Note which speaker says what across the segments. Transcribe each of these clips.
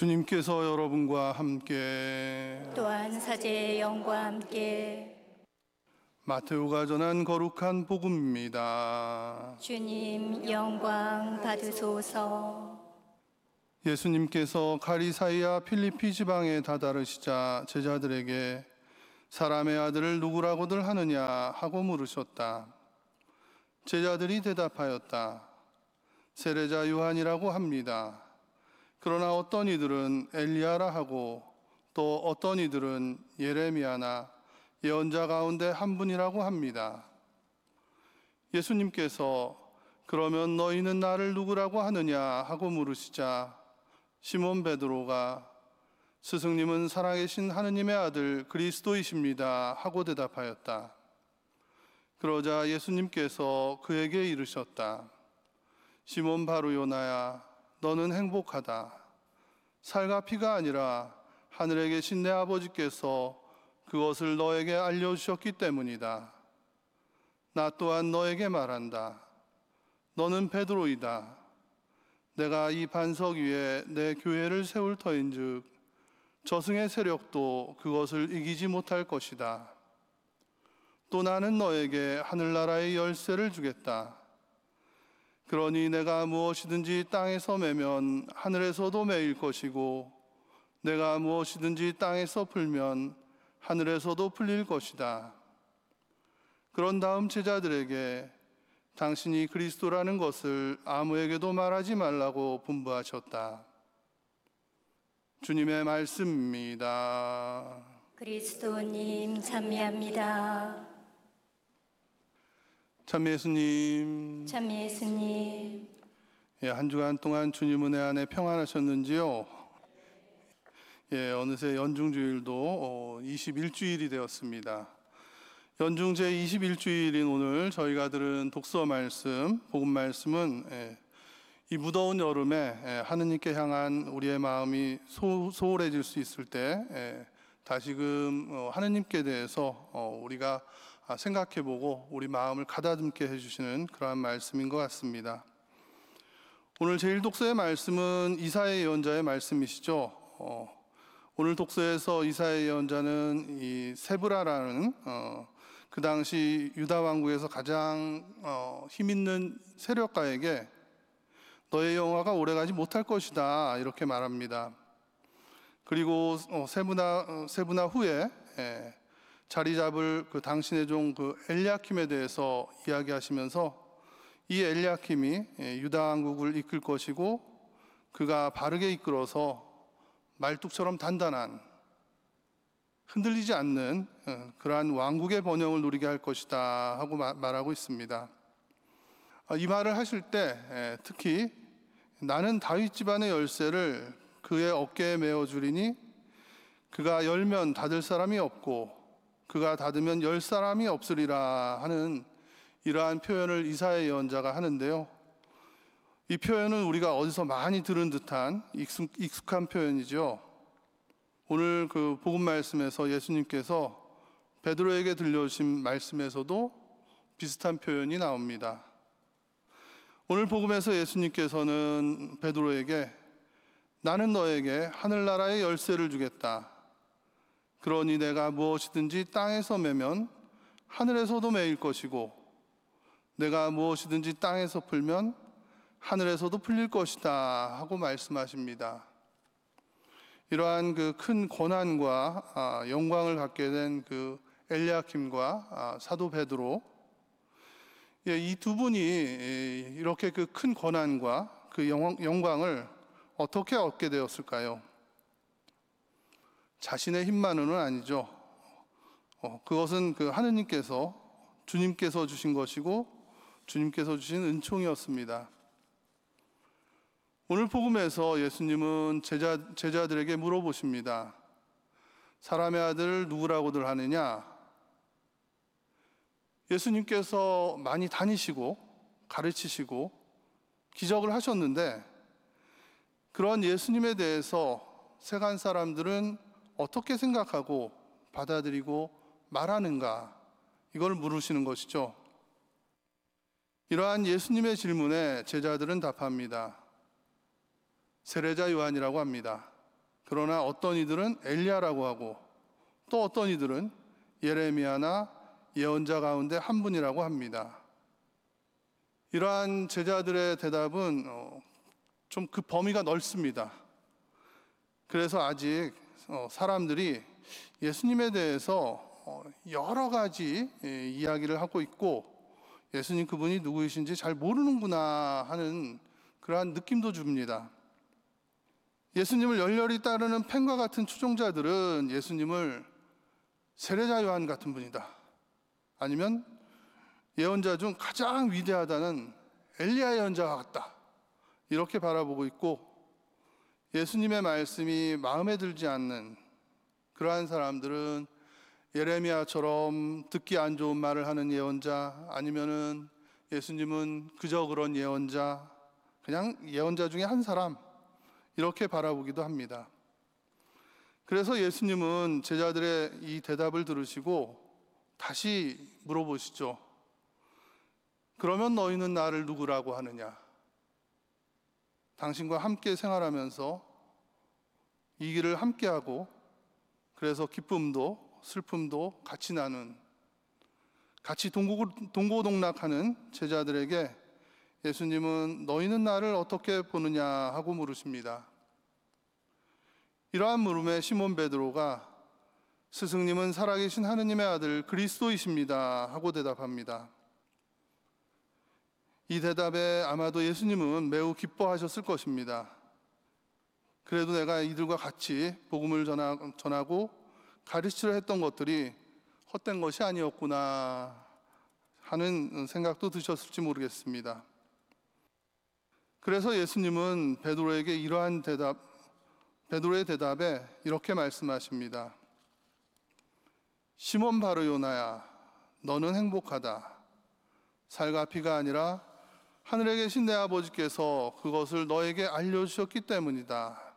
Speaker 1: 주님께서 여러분과 함께
Speaker 2: 또한 사제의 영과 함께
Speaker 1: 마테오가 전한 거룩한 복음입니다.
Speaker 2: 주님 영광 받으소서.
Speaker 1: 예수님께서 가리사이아 필리피 지방에 다다르시자 제자들에게 사람의 아들을 누구라고들 하느냐 하고 물으셨다. 제자들이 대답하였다. 세례자 요한이라고 합니다. 그러나 어떤 이들은 엘리야라 하고 또 어떤 이들은 예레미야나 예언자 가운데 한 분이라고 합니다. 예수님께서 그러면 너희는 나를 누구라고 하느냐 하고 물으시자 시몬 베드로가 스승님은 살아계신 하느님의 아들 그리스도이십니다 하고 대답하였다. 그러자 예수님께서 그에게 이르셨다. 시몬 바로 요나야, 너는 행복하다. 살과 피가 아니라 하늘에 계신 내 아버지께서 그것을 너에게 알려주셨기 때문이다. 나 또한 너에게 말한다. 너는 베드로이다. 내가 이 반석 위에 내 교회를 세울 터인즉 저승의 세력도 그것을 이기지 못할 것이다. 또 나는 너에게 하늘나라의 열쇠를 주겠다. 그러니 내가 무엇이든지 땅에서 매면 하늘에서도 매일 것이고 내가 무엇이든지 땅에서 풀면 하늘에서도 풀릴 것이다. 그런 다음 제자들에게 당신이 그리스도라는 것을 아무에게도 말하지 말라고 분부하셨다. 주님의 말씀입니다.
Speaker 2: 그리스도님 찬미합니다.
Speaker 1: 참 예수님,
Speaker 2: 참 예수님,
Speaker 1: 한 주간 동안 주님 은혜 안에 평안하셨는지요? 어느새 연중주일도 21주일이 되었습니다. 연중 제21주일인 오늘 저희가 들은 독서 말씀, 복음 말씀은 이 무더운 여름에 하느님께 향한 우리의 마음이 소홀해질 수 있을 때 다시금 하느님께 대해서 우리가 생각해보고 우리 마음을 가다듬게 해주시는 그러한 말씀인 것 같습니다. 오늘 제1독서의 말씀은 이사야 예언자의 말씀이시죠. 오늘 독서에서 이사야 예언자는 이 세브라라는 그 당시 유다 왕국에서 가장 힘 있는 세력가에게 너의 영화가 오래가지 못할 것이다 이렇게 말합니다. 그리고 세브나 후에 자리 잡을 그 당신의 종 그 엘리야킴에 대해서 이야기하시면서 이 엘리야킴이 유다 왕국을 이끌 것이고 그가 바르게 이끌어서 말뚝처럼 단단한 흔들리지 않는 그러한 왕국의 번영을 누리게 할 것이다 하고 말하고 있습니다. 이 말을 하실 때 특히 나는 다윗 집안의 열쇠를 그의 어깨에 메어 주리니 그가 열면 닫을 사람이 없고 그가 닫으면 열 사람이 없으리라 하는 이러한 표현을 이사야 예언자가 하는데요. 이 표현은 우리가 어디서 많이 들은 듯한 익숙한 표현이죠. 오늘 그 복음 말씀에서 예수님께서 베드로에게 들려주신 말씀에서도 비슷한 표현이 나옵니다. 오늘 복음에서 예수님께서는 베드로에게 나는 너에게 하늘나라의 열쇠를 주겠다. 그러니 내가 무엇이든지 땅에서 매면 하늘에서도 매일 것이고 내가 무엇이든지 땅에서 풀면 하늘에서도 풀릴 것이다 하고 말씀하십니다. 이러한 그 큰 권한과 영광을 갖게 된 그 엘리야킴과 사도 베드로, 이 두 분이 이렇게 그 큰 권한과 그 영광을 어떻게 얻게 되었을까요? 자신의 힘만으로는 아니죠. 그것은 그 하느님께서 주님께서 주신 것이고 주님께서 주신 은총이었습니다. 오늘 복음에서 예수님은 제자들에게 물어보십니다. 사람의 아들을 누구라고들 하느냐? 예수님께서 많이 다니시고 가르치시고 기적을 하셨는데 그런 예수님에 대해서 세간 사람들은 어떻게 생각하고 받아들이고 말하는가? 이걸 물으시는 것이죠. 이러한 예수님의 질문에 제자들은 답합니다. 세례자 요한이라고 합니다. 그러나 어떤 이들은 엘리야라고 하고 또 어떤 이들은 예레미야나 예언자 가운데 한 분이라고 합니다. 이러한 제자들의 대답은 좀 그 범위가 넓습니다. 그래서 아직 사람들이 예수님에 대해서 여러 가지 이야기를 하고 있고 예수님 그분이 누구이신지 잘 모르는구나 하는 그러한 느낌도 줍니다. 예수님을 열렬히 따르는 팬과 같은 추종자들은 예수님을 세례자 요한 같은 분이다, 아니면 예언자 중 가장 위대하다는 엘리야 예언자와 같다, 이렇게 바라보고 있고, 예수님의 말씀이 마음에 들지 않는 그러한 사람들은 예레미야처럼 듣기 안 좋은 말을 하는 예언자, 아니면은 예수님은 그저 그런 예언자, 그냥 예언자 중에 한 사람, 이렇게 바라보기도 합니다. 그래서 예수님은 제자들의 이 대답을 들으시고 다시 물어보시죠. 그러면 너희는 나를 누구라고 하느냐? 당신과 함께 생활하면서 이 길을 함께하고 그래서 기쁨도 슬픔도 같이 나눈, 같이 동고동락하는 제자들에게 예수님은 너희는 나를 어떻게 보느냐 하고 물으십니다. 이러한 물음에 시몬 베드로가 스승님은 살아계신 하느님의 아들 그리스도이십니다 하고 대답합니다. 이 대답에 아마도 예수님은 매우 기뻐하셨을 것입니다. 그래도 내가 이들과 같이 복음을 전하고 가르치려 했던 것들이 헛된 것이 아니었구나 하는 생각도 드셨을지 모르겠습니다. 그래서 예수님은 베드로에게 베드로의 대답에 이렇게 말씀하십니다. 시몬 바르요나야, 너는 행복하다. 살과 피가 아니라 하늘에 계신 내 아버지께서 그것을 너에게 알려주셨기 때문이다.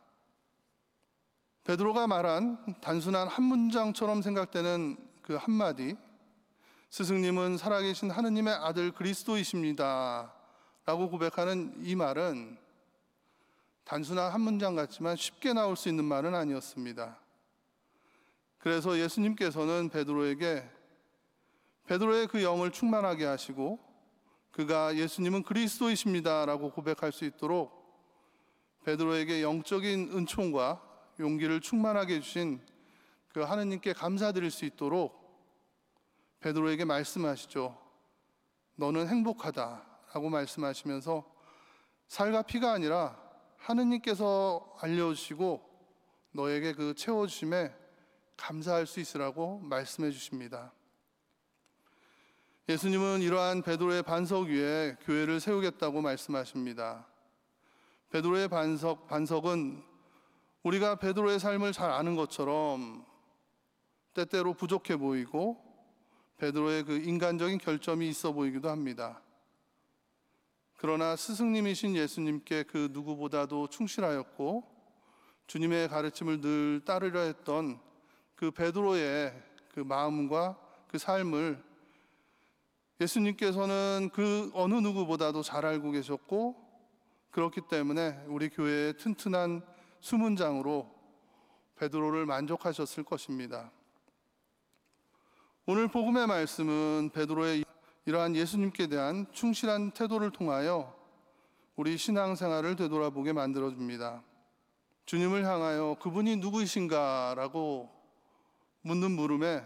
Speaker 1: 베드로가 말한 단순한 한 문장처럼 생각되는 그 한마디, 스승님은 살아계신 하느님의 아들 그리스도이십니다 라고 고백하는 이 말은 단순한 한 문장 같지만 쉽게 나올 수 있는 말은 아니었습니다. 그래서 예수님께서는 베드로에게 베드로의 그 영을 충만하게 하시고 그가 예수님은 그리스도이십니다 라고 고백할 수 있도록 베드로에게 영적인 은총과 용기를 충만하게 해주신 그 하느님께 감사드릴 수 있도록 베드로에게 말씀하시죠. 너는 행복하다 라고 말씀하시면서 살과 피가 아니라 하느님께서 알려주시고 너에게 그 채워주심에 감사할 수 있으라고 말씀해 주십니다. 예수님은 이러한 베드로의 반석 위에 교회를 세우겠다고 말씀하십니다. 베드로의 반석은 우리가 베드로의 삶을 잘 아는 것처럼 때때로 부족해 보이고 베드로의 그 인간적인 결점이 있어 보이기도 합니다. 그러나 스승님이신 예수님께 그 누구보다도 충실하였고 주님의 가르침을 늘 따르려 했던 그 베드로의 그 마음과 그 삶을 예수님께서는 그 어느 누구보다도 잘 알고 계셨고 그렇기 때문에 우리 교회의 튼튼한 수문장으로 베드로를 만족하셨을 것입니다. 오늘 복음의 말씀은 베드로의 이러한 예수님께 대한 충실한 태도를 통하여 우리 신앙생활을 되돌아보게 만들어줍니다. 주님을 향하여 그분이 누구이신가라고 묻는 물음에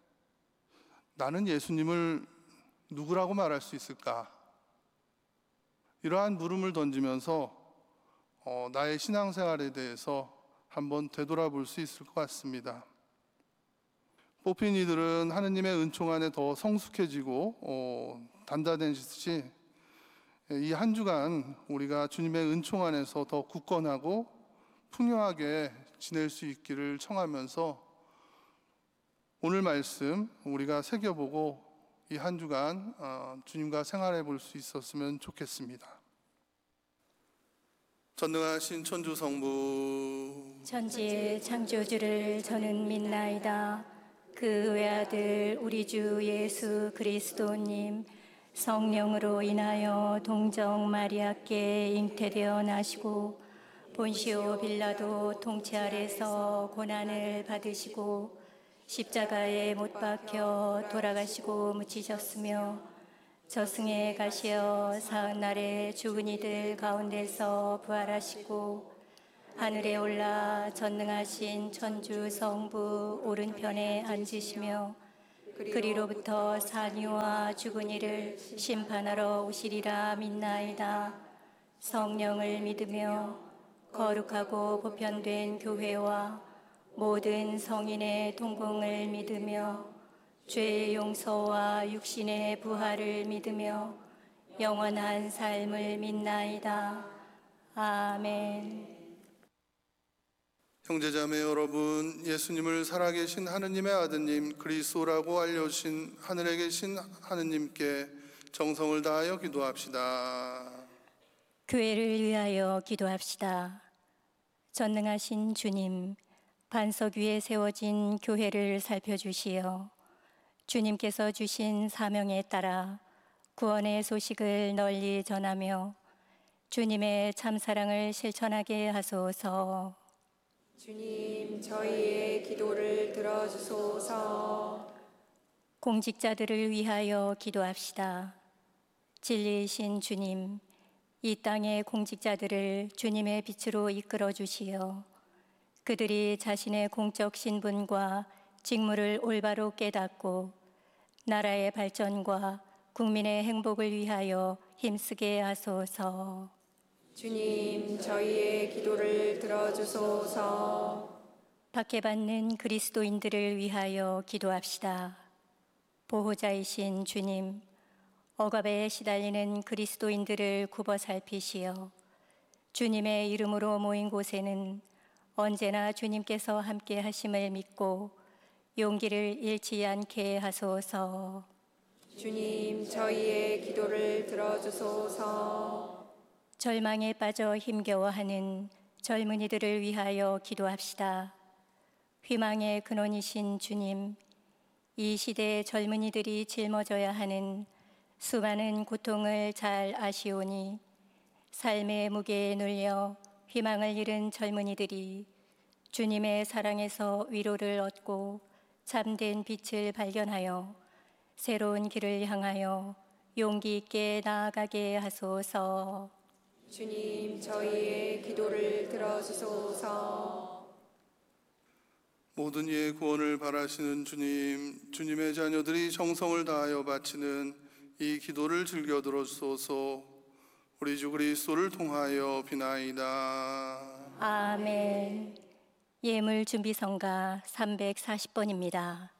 Speaker 1: 나는 예수님을 누구라고 말할 수 있을까? 이러한 물음을 던지면서 나의 신앙생활에 대해서 한번 되돌아볼 수 있을 것 같습니다. 뽑힌 이들은 하느님의 은총 안에 더 성숙해지고 단단해지듯이 이 한 주간 우리가 주님의 은총 안에서 더 굳건하고 풍요하게 지낼 수 있기를 청하면서 오늘 말씀 우리가 새겨보고 이 한 주간 주님과 생활해 볼 수 있었으면 좋겠습니다. 전능하신 천주 성부
Speaker 2: 천지의 창조주를 저는 믿나이다. 그 외아들 우리 주 예수 그리스도님 성령으로 인하여 동정 마리아께 잉태되어 나시고 본시오 빌라도 통치 아래서 고난을 받으시고 십자가에 못 박혀 돌아가시고 묻히셨으며 저승에 가시어 사흘날에 죽은 이들 가운데서 부활하시고 하늘에 올라 전능하신 천주 성부 오른편에 앉으시며 그리로부터 산이와 죽은 이를 심판하러 오시리라 믿나이다. 성령을 믿으며 거룩하고 보편된 교회와 모든 성인의 동공을 믿으며 죄의 용서와 육신의 부활을 믿으며 영원한 삶을 믿나이다. 아멘.
Speaker 1: 형제자매 여러분, 예수님을 살아계신 하느님의 아드님 그리스도라고 알려주신 하늘에 계신 하느님께 정성을 다하여 기도합시다.
Speaker 2: 교회를 위하여 기도합시다. 전능하신 주님, 반석 위에 세워진 교회를 살펴주시어 주님께서 주신 사명에 따라 구원의 소식을 널리 전하며 주님의 참사랑을 실천하게 하소서.
Speaker 3: 주님, 저희의 기도를 들어주소서.
Speaker 2: 공직자들을 위하여 기도합시다. 진리이신 주님, 이 땅의 공직자들을 주님의 빛으로 이끌어 주시어 그들이 자신의 공적 신분과 직무를 올바로 깨닫고 나라의 발전과 국민의 행복을 위하여 힘쓰게 하소서.
Speaker 3: 주님, 저희의 기도를 들어주소서.
Speaker 2: 박해받는 그리스도인들을 위하여 기도합시다. 보호자이신 주님, 억압에 시달리는 그리스도인들을 굽어 살피시어 주님의 이름으로 모인 곳에는 언제나 주님께서 함께 하심을 믿고 용기를 잃지 않게 하소서.
Speaker 3: 주님, 저희의 기도를 들어주소서.
Speaker 2: 절망에 빠져 힘겨워하는 젊은이들을 위하여 기도합시다. 희망의 근원이신 주님, 이 시대의 젊은이들이 짊어져야 하는 수많은 고통을 잘 아시오니 삶의 무게에 눌려 희망을 잃은 젊은이들이 주님의 사랑에서 위로를 얻고 참된 빛을 발견하여 새로운 길을 향하여 용기 있게 나아가게 하소서.
Speaker 3: 주님, 저희의 기도를 들어주소서.
Speaker 1: 모든 이의 구원을 바라시는 주님, 주님의 자녀들이 정성을 다하여 바치는 이 기도를 즐겨 들어주소서. 우리 주 그리스도를 통하여 비나이다.
Speaker 2: 아멘. 예물 준비 성가 340번입니다.